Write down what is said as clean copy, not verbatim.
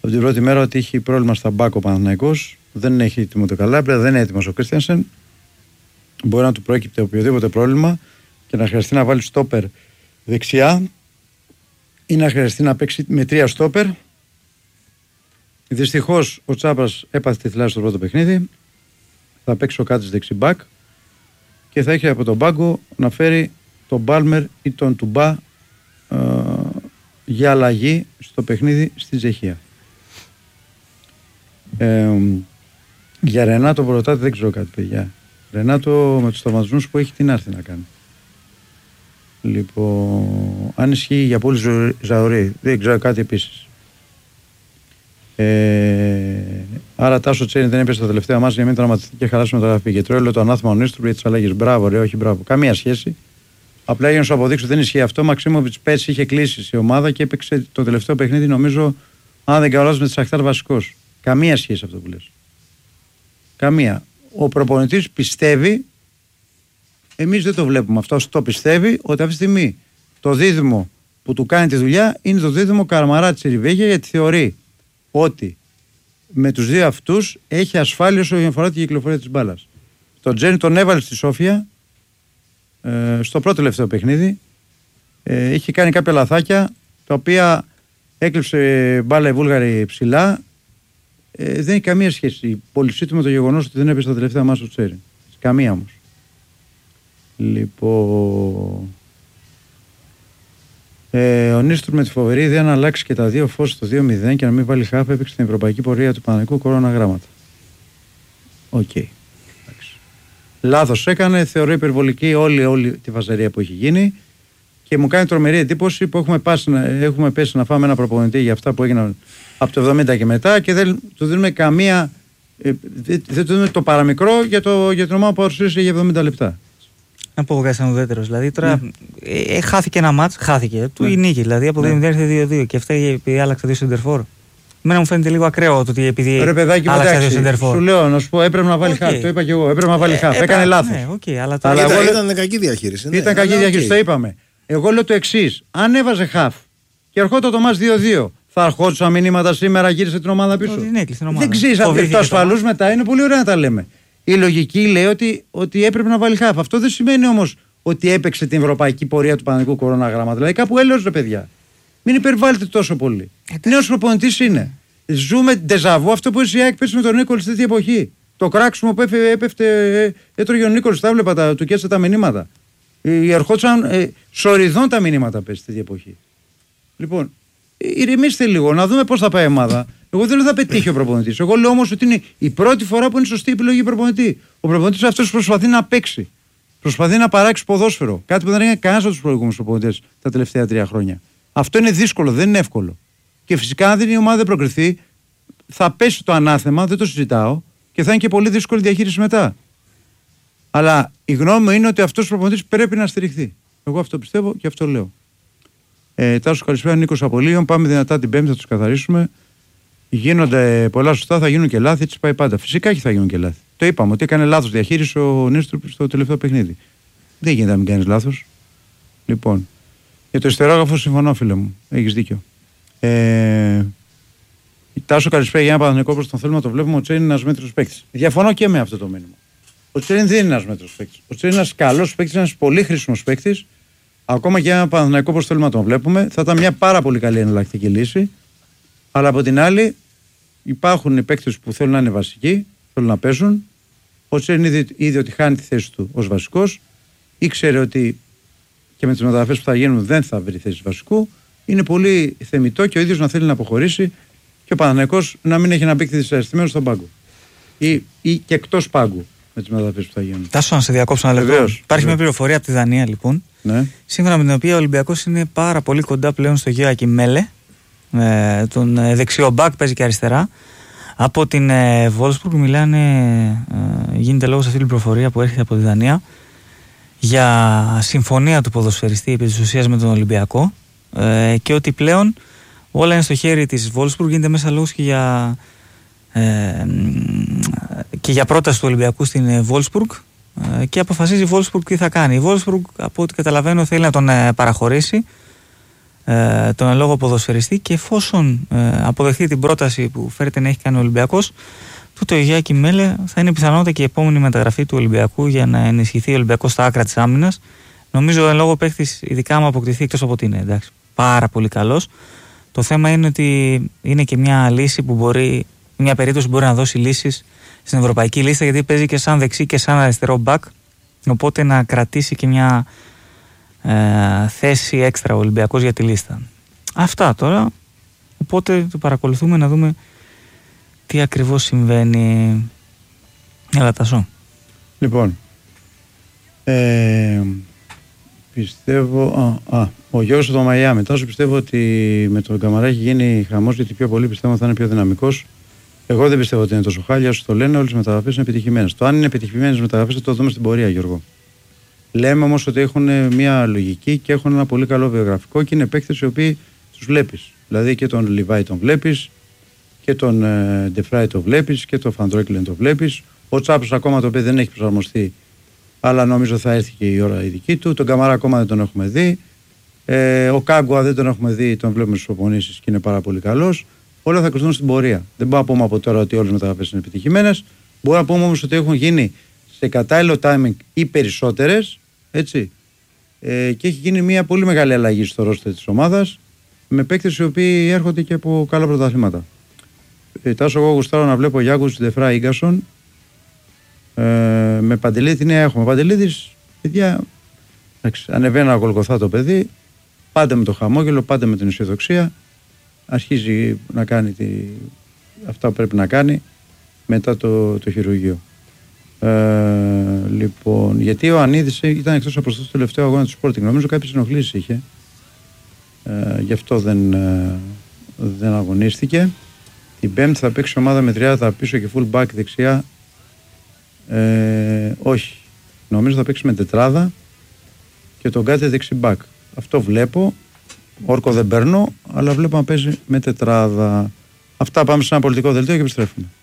από την πρώτη μέρα ότι έχει πρόβλημα στα μπακ ο Παναθηναϊκός. Δεν έχει έτοιμο το Καλάμπρια, δεν είναι έτοιμος ο Κρίστιανσεν. Μπορεί να του προέκυπτε οποιοδήποτε πρόβλημα και να χρειαστεί να βάλει στόπερ δεξιά ή να χρειαστεί να παίξει με 3 στόπερ. Δυστυχώς ο Τσάπας έπαθε τη θλάση στο πρώτο παιχνίδι. Θα παίξει ο Κάτης δεξί μπακ και θα έχει από τον πάγκο να φέρει τον Μπάλμερ ή τον Τουμπά για αλλαγή στο παιχνίδι στη Τσεχία. Για Ρενάτο Μπορωτάτη δεν ξέρω κάτι, παιδιά. Ρενάτο με τους τραυματισμούς που έχει, τι να έρθει να κάνει. Λοιπόν, αν ισχύει για πολύ Ζαωρή, δεν ξέρω κάτι επίσης. Άρα Τάσο Τσέριν δεν έπεσε στα τελευταία μάτια για να μην τραυματιστεί και χαλάσει μεταγραφή. Και τρώει το ανάθεμα ο Νίστρου για τις αλλαγές. Μπράβο, ρε, όχι μπράβο. Καμία σχέση. Απλά για να σου αποδείξω δεν ισχύει αυτό. Μαξίμοβιτς πέρσι είχε κλείσει σε ομάδα και έπαιξε το τελευταίο παιχνίδι, νομίζω, αν δεν κάνω λάθος, με τη Σαχτάρ βασικός. Καμία σχέση αυτό που λες. Καμία. Ο προπονητής πιστεύει, εμείς δεν το βλέπουμε αυτό, το πιστεύει ότι αυτή τη στιγμή το δίδυμο που του κάνει τη δουλειά είναι το δίδυμο Καρμαρά Τσιριβέγια, γιατί θεωρεί ότι με τους δύο αυτούς έχει ασφάλεια όσο αφορά την κυκλοφορία της μπάλας. Τον Τζένι τον έβαλε στη Σόφια στο πρώτο τελευταίο παιχνίδι. Είχε κάνει κάποια λαθάκια τα οποία έκλειψε μπάλα η Βούλγαρη ψηλά. Δεν έχει καμία σχέση πολυσύ του με το γεγονός ότι δεν έπεσε τα τελευταία μάτια του Τσέριν. Καμία όμως. Λοιπόν, ο Νίστρου με τη φοβερή ιδέα να αλλάξει και τα δύο φως στο 2-0 και να μην βάλει χάφ, έπαιξε την ευρωπαϊκή πορεία του Παναθηναϊκού κορώνα γράμματα. Οκ. Λάθος έκανε, θεωρώ υπερβολική όλη τη φασαρία που έχει γίνει και μου κάνει τρομερή εντύπωση που έχουμε πέσει να φάμε ένα προπονητή για αυτά που έγιναν από το 70 και μετά και δεν του δίνουμε καμία, δεν του δίνουμε το παραμικρό για την ομάδα που παρουσίασε για 70 λεπτά. Να πω κάτι σαν ουδέτερος. Δηλαδή τώρα χάθηκε ένα μάτς, του η νίκη. Δηλαδή από 2-0 ήρθε 2-2 και αυτά επειδή άλλαξε 2 σεντερφόρ. Εμένα μου φαίνεται λίγο ακραίο το ότι επειδή άλλαξε 2 σεντερφόρ. Σου λέω να σου πω, έπρεπε να βάλει χάφ. Το είπα και εγώ. Έπρεπε να βάλει χάφ. Έκανε λάθος. Αλλά ήταν κακή διαχείριση. Ήταν κακή διαχείριση, το είπαμε. Εγώ λέω το εξής. Αν έβαζε χάφ και ερχόταν το μάτς 2-2, θα ερχόντουσαν μηνύματα σήμερα, γύρισε την ομάδα πίσω. Δεν ξέρεις, το ασφαλούς μετά είναι πολύ ωραία να τα λέμε. Η λογική λέει ότι έπρεπε να βάλει χάφ. Αυτό δεν σημαίνει όμως ότι έπαιξε την ευρωπαϊκή πορεία του Παναθηναϊκού κορώνα γράμματα. Δηλαδή κάπου έλεος, ρε παιδιά. Μην υπερβάλλετε τόσο πολύ. Νέος προπονητής είναι. Ζούμε ντεζαβού αυτό που η ΑΕΚ πέσει με τον Νίκολη στη τέτοια εποχή. Το κράξιμο που έτρωγε ο Νίκολη, τα έβλεπα, του κέσσε τα μηνύματα. Ερχόντουσαν σοριδών τα μηνύματα πέσει στη τέτοια εποχή. Λοιπόν, ηρεμήστε λίγο, να δούμε πώς θα πάει η ομάδα. Εγώ δεν λέω θα πετύχει ο προπονητής. Εγώ λέω όμως ότι είναι η πρώτη φορά που είναι σωστή επιλογή προπονητή. Ο προπονητής αυτός προσπαθεί να παίξει. Προσπαθεί να παράξει ποδόσφαιρο. Κάτι που δεν έκανε κανένας από τους προηγούμενους προπονητές τα τελευταία 3 χρόνια. Αυτό είναι δύσκολο, δεν είναι εύκολο. Και φυσικά, αν δεν η ομάδα δεν προκριθεί, θα πέσει το ανάθεμα, δεν το συζητάω, και θα είναι και πολύ δύσκολη διαχείριση μετά. Αλλά η γνώμη μου είναι ότι αυτός ο προπονητής πρέπει να στηριχθεί. Εγώ αυτό πιστεύω και αυτό λέω. Τάσο, καλησπέρα, Νίκος Απολίων. Πάμε δυνατά την Πέμπτη, θα τους καθαρίσουμε. Γίνονται πολλά σωστά, θα γίνουν και λάθη, έτσι πάει πάντα. Φυσικά και θα γίνουν και λάθη. Το είπαμε ότι έκανε λάθος διαχείριση ο Νίστρου στο τελευταίο παιχνίδι. Δεν γίνεται να μην κάνεις λάθος. Λοιπόν, για το ιστερόγραφο συμφωνώ, φίλε μου. Έχεις δίκιο. Τάσο, καλησπέρα, για ένα Παναθηναϊκό όπως τον θέλουμε να το βλέπουμε. Ο Τσέριν είναι ένας μέτριος παίκτης. Διαφωνώ και με αυτό το μήνυμα. Ο Τσέριν δεν είναι ένας μέτριος παίκτης. Ο Τσέριν είναι ένας καλός παίκτης, ένας πολύ χρήσιμος παίκτης. Ακόμα και ένα Παναθηναϊκό όπως θέλουμε να τον βλέπουμε. Θα ήταν μια πάρα πολύ καλή εναλλακτική λύση. Αλλά από την άλλη, υπάρχουν οι παίκτες που θέλουν να είναι βασικοί, θέλουν να παίζουν. Ο Τσέριν είδε ότι χάνει τη θέση του ως βασικός. Ήξερε ότι και με τις μεταγραφές που θα γίνουν δεν θα βρει θέση βασικού. Είναι πολύ θεμιτό και ο ίδιος να θέλει να αποχωρήσει και ο Παναθηναϊκός να μην έχει ένα παίκτη δυσαρεστημένο στον πάγκο. Ή και εκτός πάγκου με τις μεταγραφές που θα γίνουν. Τάσο, να σε διακόψω ένα λεπτό. Υπάρχει μια πληροφορία από τη Δανία, λοιπόν. Ναι. Σύμφωνα με την οποία ο Ολυμπιακός είναι πάρα πολύ κοντά πλέον στο Γιώακιμ Μέλε. Τον δεξιό μπακ, παίζει και αριστερά. Από την Wolfsburg μιλάνε, γίνεται λόγος αυτή την πληροφορία που έρχεται από τη Δανία για συμφωνία του ποδοσφαιριστή επί της ουσίας με τον Ολυμπιακό και ότι πλέον όλα είναι στο χέρι της Wolfsburg. Γίνεται μέσα λόγος και για πρόταση του Ολυμπιακού στην Wolfsburg και αποφασίζει η Wolfsburg τι θα κάνει. Η Wolfsburg, από ό,τι καταλαβαίνω, θέλει να τον παραχωρήσει τον εν λόγω ποδοσφαιριστή, και εφόσον αποδεχθεί την πρόταση που φέρεται να έχει κάνει ο Ολυμπιακός, τότε ο Γιάκη Μέλε θα είναι πιθανότητα και η επόμενη μεταγραφή του Ολυμπιακού για να ενισχυθεί ο Ολυμπιακός στα άκρα της άμυνας. Νομίζω εν λόγω παίχτης, ειδικά άμα αποκτηθεί, εκτός από ότι είναι εντάξει, πάρα πολύ καλός, το θέμα είναι ότι είναι και μια λύση που μπορεί, μια περίπτωση που μπορεί να δώσει λύσεις στην ευρωπαϊκή λίστα, γιατί παίζει και σαν δεξί και σαν αριστερό μπακ, οπότε να κρατήσει και μια θέση έξτρα ο Ολυμπιακός για τη λίστα. Αυτά τώρα, οπότε το παρακολουθούμε να δούμε τι ακριβώς συμβαίνει. Έλα Τασό. Λοιπόν, πιστεύω ο Γιώργος από το Μαϊάμι. Τόσο πιστεύω ότι με τον Καμαρά έχει γίνει χαμός, γιατί πιο πολύ πιστεύω θα είναι πιο δυναμικός. Εγώ δεν πιστεύω ότι είναι τόσο χάλια όσο το λένε. Όλες οι μεταγραφές είναι επιτυχημένες. Το αν είναι επιτυχημένες μεταγραφές θα το δούμε στην πορεία, Γιώργο. Λέμε όμως ότι έχουν μια λογική και έχουν ένα πολύ καλό βιογραφικό και είναι παίκτες οι οποίοι τους βλέπεις. Δηλαδή και τον Λιβάη τον βλέπεις, και τον Ντεφράι το βλέπεις, και τον Φαντρόκιλεν το βλέπεις. Ο Τσάπος ακόμα το οποίο δεν έχει προσαρμοστεί, αλλά νομίζω θα έρθει και η ώρα η δική του. Τον Καμαρά ακόμα δεν τον έχουμε δει. Ο Κάγκουα δεν τον έχουμε δει, τον βλέπουμε στις προπονήσεις και είναι πάρα πολύ καλός. Όλα θα κρυφθούν στην πορεία. Δεν μπορούμε να πούμε από τώρα ότι όλες οι μεταγραφές είναι επιτυχημένες. Μπορούμε να πούμε όμως ότι έχουν γίνει σε κατάλληλο timing ή περισσότερες. Έτσι. Και έχει γίνει μια πολύ μεγάλη αλλαγή στο ρόστερ της ομάδας, με παίκτες οι οποίοι έρχονται και από καλά πρωταθλήματα. Τάσο, εγώ γουστάρω να βλέπω Γιάκους, Ντεφρά, Ίγκασον. Με Παντελίδη τι νέα έχουμε. Παντελίδης, παιδιά, ανεβαίνει ένα Γολγοθά το παιδί, πάντα με το χαμόγελο, πάντα με την αισιοδοξία. Αρχίζει να κάνει αυτά που πρέπει να κάνει μετά το χειρουργείο. Λοιπόν, γιατί ο Ανίδης ήταν εκτός από το τελευταίο αγώνα του Sporting. Νομίζω κάποιες ενοχλήσεις είχε. Γι' αυτό δεν αγωνίστηκε. Την Πέμπτη θα παίξει ομάδα με τριάδα πίσω και full back δεξιά. Όχι. Νομίζω θα παίξει με τετράδα και τον Γκάτε δεξί back. Αυτό βλέπω. Όρκο δεν παίρνω, αλλά βλέπω να παίζει με τετράδα. Αυτά, πάμε σε ένα πολιτικό δελτίο και επιστρέφουμε.